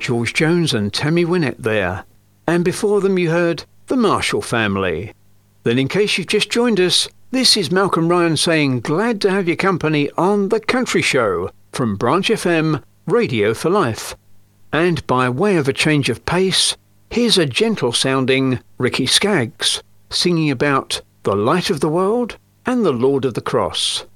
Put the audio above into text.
George Jones and Tammy Wynette there. And before them you heard the Marshall Family. Then in case you've just joined us, this is Malcolm Ryan saying glad to have your company on The Country Show from Branch FM, Radio for Life. And by way of a change of pace, here's a gentle-sounding Ricky Skaggs singing about the light of the world and the Lord of the Cross.